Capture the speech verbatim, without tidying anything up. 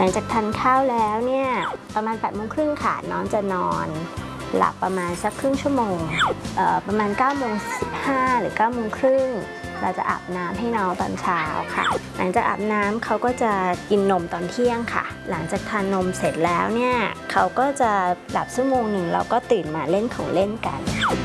ลังจากทานข้าวแล้วเนี่ยประมาณแปดโมงครึ่งค่ะน้องจะนอนหลับประมาณสักครึ่งชั่วโมงประมาณเก้าโมงสิบห้าหรือเก้าโมงครึ่งเราจะอาบน้ำให้น้องตอนเช้าค่ะหลังจากอาบน้ำเขาก็จะกินนมตอนเที่ยงค่ะหลังจากทานนมเสร็จแล้วเนี่ยเขาก็จะหลับชั่วโมงหนึ่งแล้วก็ตื่นมาเล่นของเล่นกัน